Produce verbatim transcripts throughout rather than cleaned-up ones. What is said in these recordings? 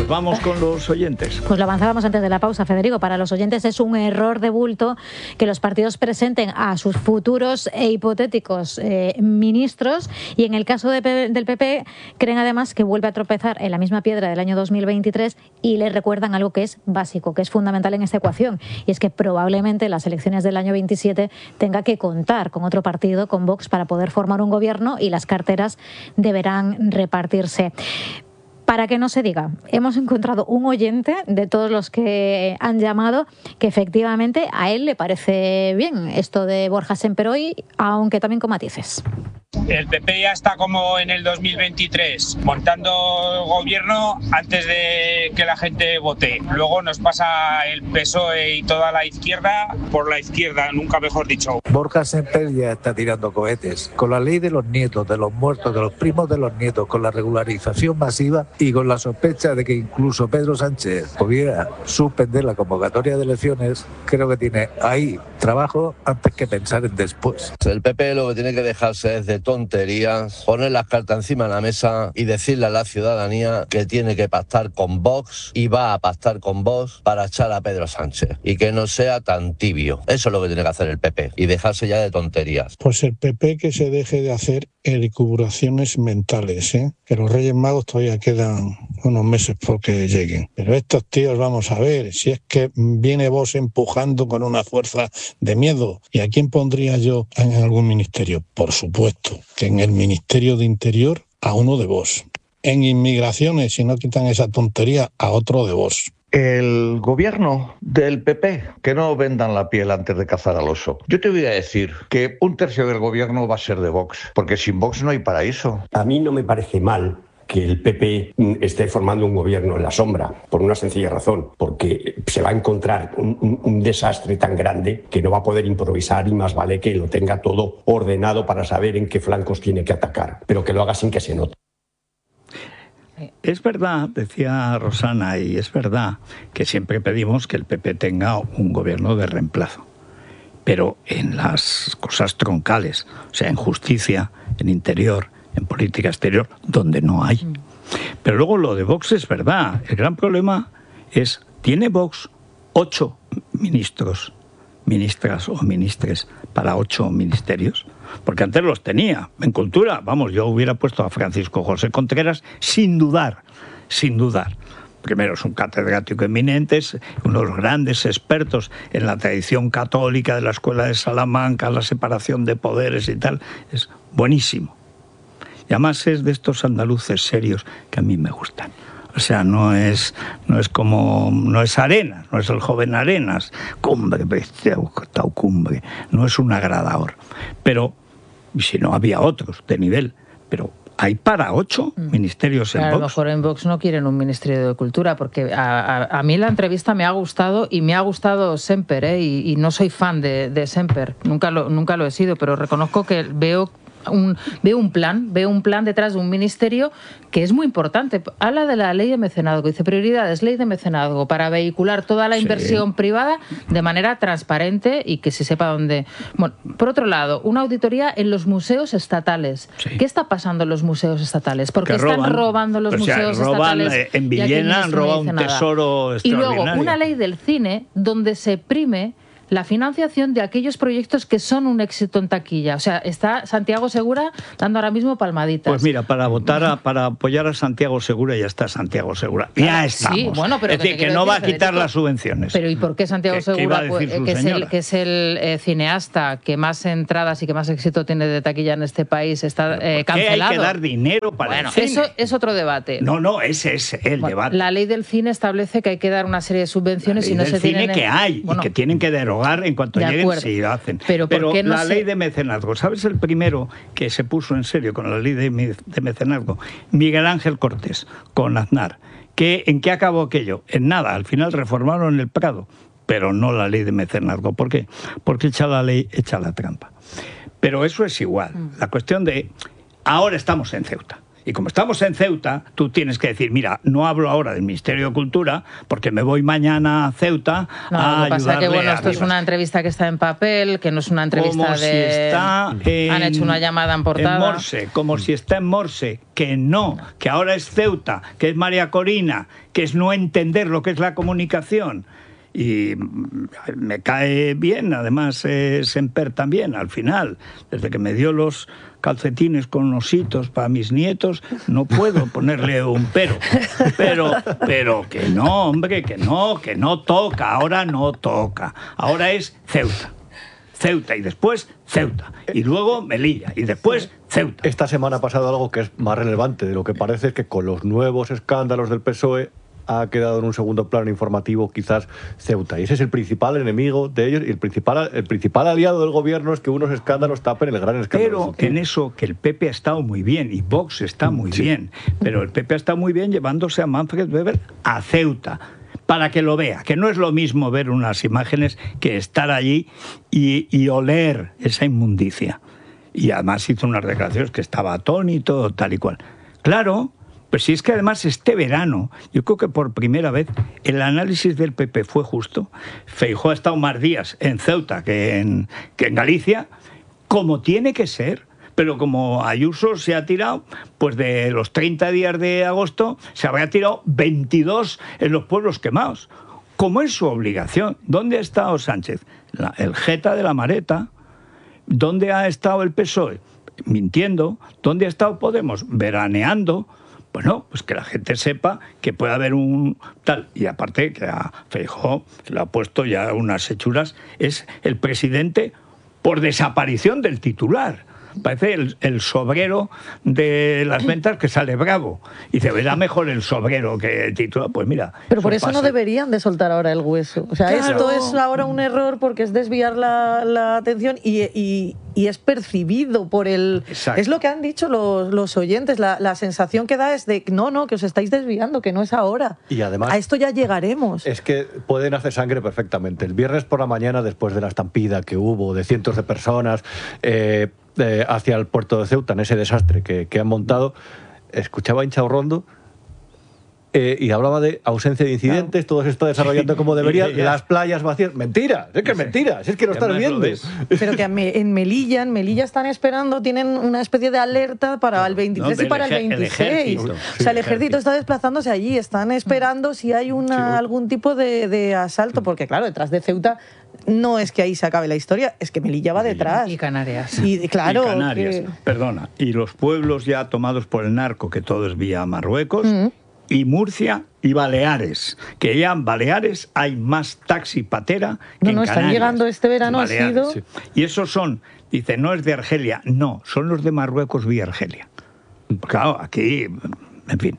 vamos con los oyentes. Pues lo avanzábamos antes de la pausa, Federico. Para los oyentes es un error de bulto que los partidos presenten a sus futuros e hipotéticos eh, ministros, y en el caso de, del P P creen además que vuelve a tropezar en la misma piedra del año dos mil veintitrés y le recuerdan algo que es básico, que es fundamental en esta ecuación, y es que probablemente las elecciones del año veintisiete tenga que contar con otro partido, con Vox, para poder formar un gobierno, y las carteras deberán repartirse. Para que no se diga, hemos encontrado un oyente de todos los que han llamado que efectivamente a él le parece bien esto de Borja Sémper hoy, aunque también con matices. El P P ya está como en el dos mil veintitrés, montando gobierno antes de que la gente vote. Luego nos pasa el P S O E y toda la izquierda por la izquierda, nunca mejor dicho. Borja Sémper ya está tirando cohetes. Con la ley de los nietos, de los muertos, de los primos de los nietos, con la regularización masiva y con la sospecha de que incluso Pedro Sánchez pudiera suspender la convocatoria de elecciones, creo que tiene ahí trabajo antes que pensar en después. El P P lo que tiene que dejarse es de tonterías, poner las cartas encima de la mesa y decirle a la ciudadanía que tiene que pactar con Vox y va a pactar con Vox para echar a Pedro Sánchez, y que no sea tan tibio. Eso es lo que tiene que hacer el P P, y dejarse ya de tonterías. Pues el P P que se deje de hacer elucubraciones mentales, ¿eh? Que los Reyes Magos todavía quedan unos meses porque lleguen. Pero estos tíos, vamos a ver, si es que viene Vox empujando con una fuerza de miedo. ¿Y a quién pondría yo en algún ministerio? Por supuesto, que en el Ministerio de Interior a uno de Vox. En inmigraciones, si no quitan esa tontería, a otro de Vox. El gobierno del P P, que no vendan la piel antes de cazar al oso. Yo te voy a decir que un tercio del gobierno va a ser de Vox, porque sin Vox no hay paraíso. A mí no me parece mal que el P P esté formando un gobierno en la sombra, por una sencilla razón, porque se va a encontrar un, un, un desastre tan grande que no va a poder improvisar, y más vale que lo tenga todo ordenado para saber en qué flancos tiene que atacar, pero que lo haga sin que se note. Es verdad, decía Rosana, y es verdad que siempre pedimos que el P P tenga un gobierno de reemplazo, pero en las cosas troncales, o sea, en justicia, en interior, en política exterior, donde no hay. Pero luego lo de Vox es verdad. El gran problema es, ¿tiene Vox ocho ministros, ministras o ministres para ocho ministerios? Porque antes los tenía. En cultura, vamos, yo hubiera puesto a Francisco José Contreras sin dudar, sin dudar. Primero, es un catedrático eminente, es uno de los grandes expertos en la tradición católica de la Escuela de Salamanca, la separación de poderes y tal. Es buenísimo. Y además es de estos andaluces serios que a mí me gustan. O sea, no es, no es como, no es Arenas, no es el joven Arenas, cumbre, tau cumbre, no es un agradador. Pero, si no, había otros de nivel, pero hay para ocho mm. ministerios en Vox. A lo mejor en Vox no quieren un ministerio de Cultura, porque a, a, a mí la entrevista me ha gustado, y me ha gustado Sémper, ¿eh? y, y no soy fan de, de Sémper, nunca lo, nunca lo he sido, pero reconozco que veo Un, veo un plan, veo un plan detrás de un ministerio que es muy importante. Habla de la ley de mecenazgo, dice prioridades, ley de mecenazgo, para vehicular toda la inversión sí. privada de manera transparente y que se sepa dónde. Bueno, por otro lado, una auditoría en los museos estatales. Sí. ¿Qué está pasando en los museos estatales? ¿Por qué están roban, robando los o sea, museos roban, estatales? Eh, en Villena han robado un tesoro extraordinario. Y luego, una ley del cine donde se prime la financiación de aquellos proyectos que son un éxito en taquilla. O sea, está Santiago Segura dando ahora mismo palmaditas. Pues mira, para votar, a, para apoyar a Santiago Segura, ya está Santiago Segura. Ya estamos. Sí, bueno, pero es decir, que, que no decir, va a quitar Federico, las subvenciones. Pero ¿y por qué Santiago ¿Qué, Segura, qué pues, que, es el, que es el eh, cineasta que más entradas y que más éxito tiene de taquilla en este país, está eh, cancelado? ¿Qué hay que dar dinero para bueno, el cine? Eso es otro debate. No, no, ese es el bueno, debate. La ley del cine establece que hay que dar una serie de subvenciones y no se tienen... La ley del cine que hay, bueno, y que tienen que derogar en cuanto lleguen. Sí, lo hacen. Pero, Pero ¿por qué no la se... ley de mecenazgo, ¿sabes el primero que se puso en serio con la ley de, de mecenazgo? Miguel Ángel Cortés, con Aznar. ¿Qué, ¿En qué acabó aquello? En nada, al final reformaron el Prado, pero no la ley de mecenazgo. ¿Por qué? Porque echa la ley, echa la trampa. Pero eso es igual. La cuestión de... Ahora estamos en Ceuta. Y como estamos en Ceuta, tú tienes que decir, mira, no hablo ahora del Ministerio de Cultura porque me voy mañana a Ceuta no, a lo que pasa ayudarle que, bueno, a esto es Rivas. una entrevista que está en papel, que no es una entrevista como de... si está en, Han hecho una llamada en portada. En Morse, como si está en Morse, que no, que ahora es Ceuta, que es María Corina, que es no entender lo que es la comunicación. Y me cae bien, además, eh, Semper también, al final. Desde que me dio los calcetines con ositos para mis nietos, no puedo ponerle un pero. Pero, pero que no, hombre, que no, que no toca, ahora no toca. Ahora es Ceuta. Ceuta y después Ceuta. Y luego Melilla y después Ceuta. Esta semana ha pasado algo que es más relevante. De lo que parece es que con los nuevos escándalos del P S O E ha quedado en un segundo plano informativo quizás Ceuta. Y ese es el principal enemigo de ellos y el principal, el principal aliado del gobierno es que unos escándalos tapen el gran escándalo. Pero en eso que el P P ha estado muy bien y Vox está muy sí. bien, pero el P P ha estado muy bien llevándose a Manfred Weber a Ceuta para que lo vea, que no es lo mismo ver unas imágenes que estar allí y, y oler esa inmundicia. Y además hizo unas declaraciones que estaba atónito, tal y cual. Claro. Pues si es que además este verano, yo creo que por primera vez el análisis del P P fue justo. Feijóo ha estado más días en Ceuta que en, que en Galicia, como tiene que ser. Pero como Ayuso se ha tirado, pues de los treinta días de agosto, se habría tirado veintidós en los pueblos quemados. Como es su obligación. ¿Dónde ha estado Sánchez? La, el jeta de la Mareta. ¿Dónde ha estado el P S O E? Mintiendo. ¿Dónde ha estado Podemos? Veraneando. Bueno, pues que la gente sepa que puede haber un tal. Y aparte que a Feijóo le ha puesto ya unas hechuras. Es el presidente por desaparición del titular. Parece el, el sobrero de las ventas que sale bravo. Y dice, verá mejor el sobrero que el titular. Pues mira. Pero por eso pasa. no deberían de soltar ahora el hueso. O sea, claro. Esto es ahora un error porque es desviar la, la atención y, y, y es percibido por el... Exacto. Es lo que han dicho los, los oyentes. La, la sensación que da es de, no, no, que os estáis desviando, que no es ahora. Y además... A esto ya llegaremos. Es que pueden hacer sangre perfectamente. El viernes por la mañana, después de la estampida que hubo de cientos de personas... Eh, Eh, hacia el puerto de Ceuta, en ese desastre que, que han montado, escuchaba a Inchaurrondo eh, y hablaba de ausencia de incidentes, todo se está desarrollando como debería, las playas vacías. Mentira, es que es mentira, es que lo estás viendo. Pero que en Melilla, en Melilla están esperando, tienen una especie de alerta para el veintitrés no, y para el veintiséis. El o sea, el ejército está desplazándose allí, están esperando si hay una, sí, algún tipo de, de asalto, porque claro, detrás de Ceuta no es que ahí se acabe la historia, es que Melilla va detrás. Y Canarias. Y claro. Y Canarias, que... perdona. Y los pueblos ya tomados por el narco, que todo es vía Marruecos, mm. y Murcia y Baleares, que ya en Baleares hay más taxi patera que no, en no, Canarias. Están llegando este verano, ha sido... Sí. Y esos son, dice, no es de Argelia, no, son los de Marruecos vía Argelia. Claro, aquí, en fin...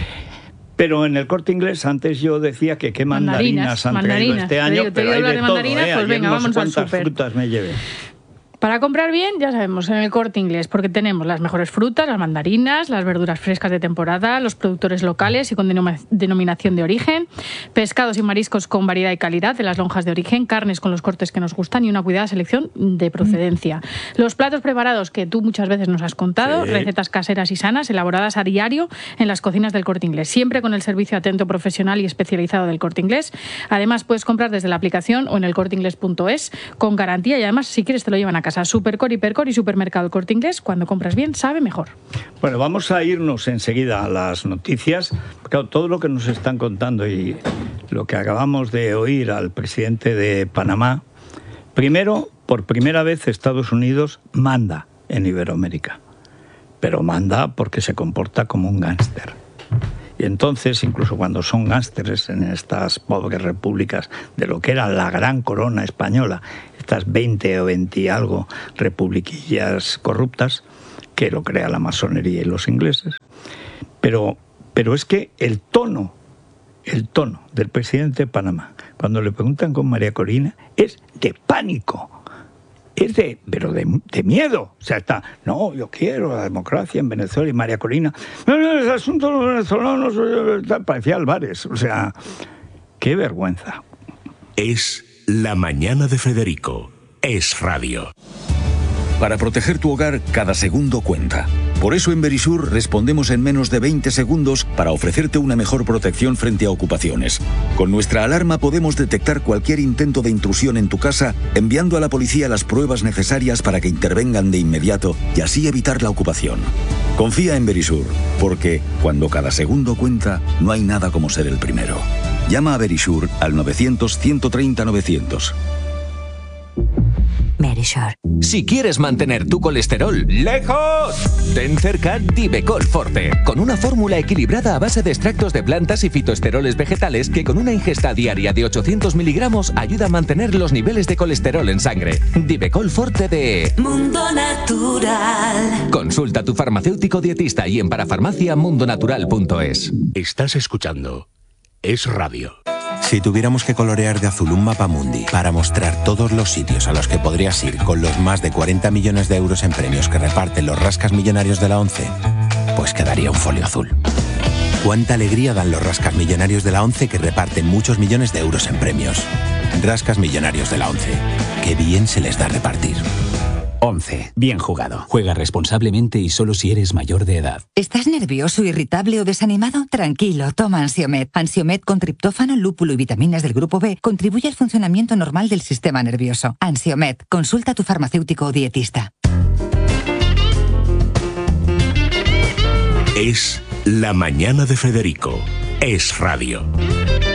Pero en el Corte Inglés, antes yo decía que qué mandarinas, mandarinas han traído este año, te pero hay de, de todo, ¿eh? Pues venga, no sé vamos al cuántas súper. frutas me llevé. Para comprar bien, ya sabemos, en el Corte Inglés, porque tenemos las mejores frutas, las mandarinas, las verduras frescas de temporada, los productores locales y con denominación de origen, pescados y mariscos con variedad y calidad de las lonjas de origen, carnes con los cortes que nos gustan y una cuidada selección de procedencia. Los platos preparados que tú muchas veces nos has contado, sí. Recetas caseras y sanas, elaboradas a diario en las cocinas del Corte Inglés, siempre con el servicio atento, profesional y especializado del Corte Inglés. Además, puedes comprar desde la aplicación o en el corte inglés punto es con garantía y además, si quieres, te lo llevan a casa. Supercor, Hipercor y Supermercado Corte Inglés. Cuando compras bien, sabe mejor. Bueno, vamos a irnos enseguida a las noticias. Claro, todo lo que nos están contando y lo que acabamos de oír al presidente de Panamá. Primero, por primera vez Estados Unidos manda en Iberoamérica. Pero manda porque se comporta como un gángster. Y entonces, incluso cuando son gángsters en estas pobres repúblicas de lo que era la gran corona española, estas veinte o veinte y algo republiquillas corruptas, que lo crea la masonería y los ingleses. Pero, pero es que el tono, el tono del presidente de Panamá, cuando le preguntan con María Corina, es de pánico. Es de, pero de, de miedo. O sea, está, no, yo quiero la democracia en Venezuela y María Corina. No, no, es asunto de los venezolanos, parecía Álvarez. O sea, qué vergüenza. Es La Mañana de Federico. Es radio. Para proteger tu hogar, cada segundo cuenta. Por eso en Verisur respondemos en menos de veinte segundos para ofrecerte una mejor protección frente a ocupaciones. Con nuestra alarma podemos detectar cualquier intento de intrusión en tu casa, enviando a la policía las pruebas necesarias para que intervengan de inmediato y así evitar la ocupación. Confía en Verisur, porque cuando cada segundo cuenta, no hay nada como ser el primero. Llama a Verisur al novecientos, ciento treinta, novecientos. Verisur. Si quieres mantener tu colesterol lejos, ten cerca Divecol Forte, con una fórmula equilibrada a base de extractos de plantas y fitoesteroles vegetales que con una ingesta diaria de ochocientos miligramos ayuda a mantener los niveles de colesterol en sangre. Divecol Forte de Mundo Natural. Consulta a tu farmacéutico dietista y en parafarmacia mundonatural punto es. Estás escuchando Es Radio. Si tuviéramos que colorear de azul un mapa mundi para mostrar todos los sitios a los que podrías ir con los más de cuarenta millones de euros en premios que reparten los rascas millonarios de la ONCE, pues quedaría un folio azul. Cuánta alegría dan los rascas millonarios de la ONCE que reparten muchos millones de euros en premios. Rascas millonarios de la ONCE. Qué bien se les da repartir. once. Bien jugado. Juega responsablemente y solo si eres mayor de edad. ¿Estás nervioso, irritable o desanimado? Tranquilo, toma Ansiomed. Ansiomed con triptófano, lúpulo y vitaminas del grupo B contribuye al funcionamiento normal del sistema nervioso. Ansiomed. Consulta a tu farmacéutico o dietista. Es La Mañana de Federico. Es Radio.